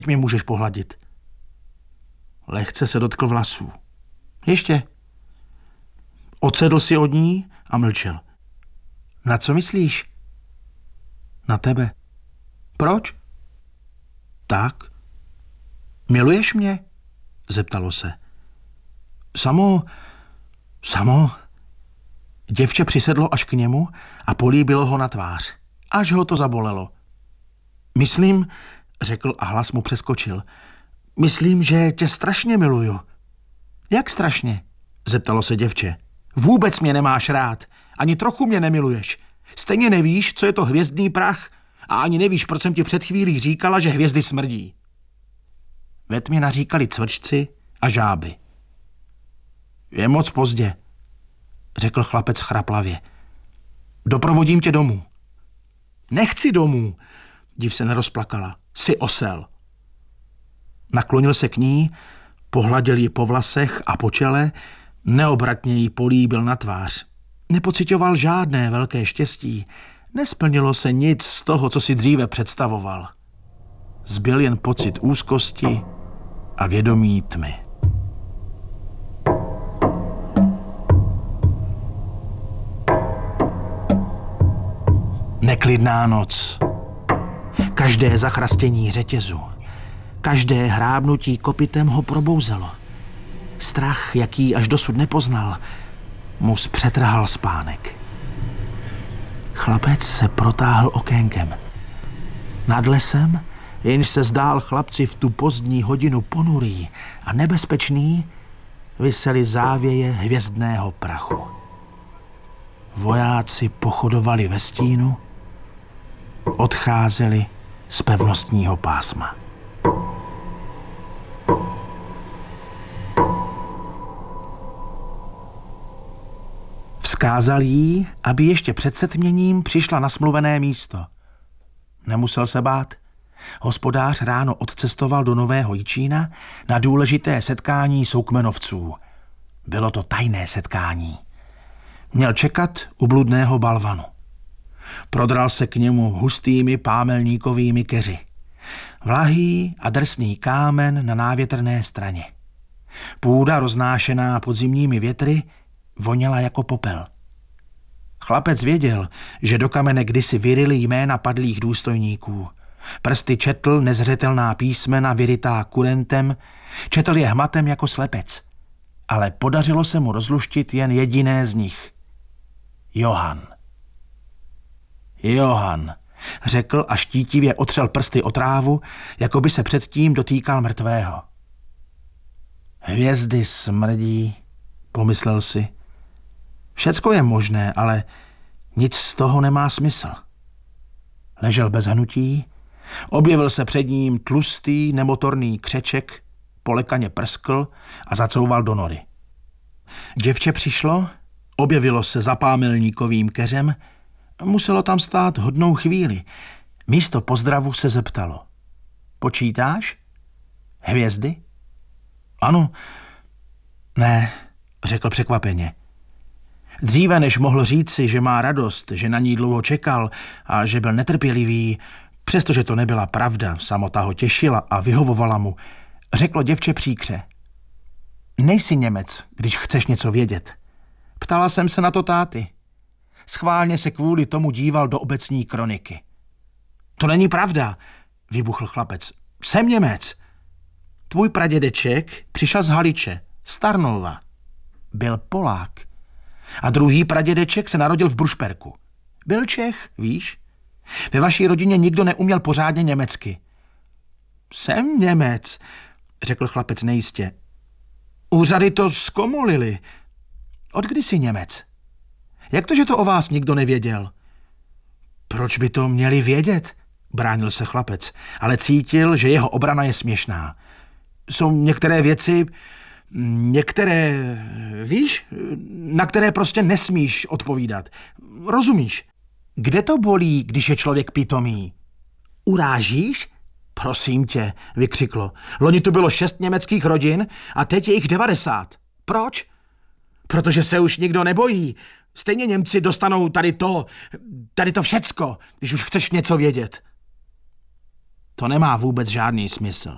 mě můžeš pohladit. Lehce se dotkl vlasů. Ještě. Odsedl si od ní a mlčel. Na co myslíš? Na tebe. Proč? Tak. Miluješ mě? Zeptalo se. Samo. Děvče přisedlo až k němu a políbilo ho na tvář. Až ho to zabolelo. Myslím, řekl a hlas mu přeskočil. Myslím, že tě strašně miluju. Jak strašně? Zeptalo se děvče. Vůbec mě nemáš rád. Ani trochu mě nemiluješ. Stejně nevíš, co je to hvězdný prach a ani nevíš, proč jsem ti před chvílí říkala, že hvězdy smrdí. Ve tmě naříkali cvrčci a žáby. Je moc pozdě, řekl chlapec chraplavě. Doprovodím tě domů. Nechci domů, div se nerozplakala. Jsi osel. Naklonil se k ní, pohladil ji po vlasech a po čele, neobratně ji políbil na tvář. Nepocitoval žádné velké štěstí. Nesplnilo se nic z toho, co si dříve představoval. Zbyl jen pocit úzkosti a vědomí tmy. Neklidná noc. Každé zachrastění řetězu, každé hrábnutí kopytem ho probouzelo. Strach, jaký až dosud nepoznal, mu zpřetrhal spánek. Chlapec se protáhl okénkem. Nad lesem, jenž se zdál chlapci v tu pozdní hodinu ponurý a nebezpečný, visely závěje hvězdného prachu. Vojáci pochodovali ve stínu, odcházeli z pevnostního pásma. Vzkázal jí, aby ještě před setměním přišla na smluvené místo. Nemusel se bát. Hospodář ráno odcestoval do Nového Jičína na důležité setkání soukmenovců. Bylo to tajné setkání. Měl čekat u bludného balvanu. Prodral se k němu hustými pámelníkovými keři. Vlahý a drsný kámen na návětrné straně. Půda roznášená podzimními větry voněla jako popel. Chlapec věděl, že do kamene kdysi vyryli jména padlých důstojníků. Prsty četl nezřetelná písmena vyrytá kurentem, četl je hmatem jako slepec. Ale podařilo se mu rozluštit jen jediné z nich. Johann. Johann, řekl a štítivě otřel prsty o trávu, jako by se předtím dotýkal mrtvého. Hvězdy smrdí, pomyslel si. Všecko je možné, ale nic z toho nemá smysl. Ležel bez hnutí, objevil se před ním tlustý, nemotorný křeček, polekaně prskl a zacouval do nory. Děvče přišlo, objevilo se za pámelníkovým keřem, muselo tam stát hodnou chvíli. Místo pozdravu se zeptalo. Počítáš? Hvězdy? Ano. Ne, řekl překvapeně. Dříve, než mohl říci, že má radost, že na ní dlouho čekal a že byl netrpělivý, přestože to nebyla pravda, samota ho těšila a vyhovovala mu, řeklo děvče příkře. Nejsi Němec, když chceš něco vědět. Ptala jsem se na to táty. Schválně se kvůli tomu díval do obecní kroniky. To není pravda, vybuchl chlapec. Jsem Němec. Tvůj pradědeček přišel z Haliče, z Tarnova. Byl Polák. A druhý pradědeček se narodil v Brušperku. Byl Čech, víš? Ve vaší rodině nikdo neuměl pořádně německy. Jsem Němec, řekl chlapec nejistě. Úřady to zkomolili. Odkdy jsi Němec? Jak to, že to o vás nikdo nevěděl? Proč by to měli vědět? Bránil se chlapec, ale cítil, že jeho obrana je směšná. Jsou některé věci, víš, na které prostě nesmíš odpovídat. Rozumíš? Kde to bolí, když je člověk pitomý? Urážíš? Prosím tě, vykřiklo. Loni tu bylo 6 německých rodin a teď je jich 90. Proč? Protože se už nikdo nebojí. Stejně Němci dostanou tady to všecko, když už chceš něco vědět. To nemá vůbec žádný smysl.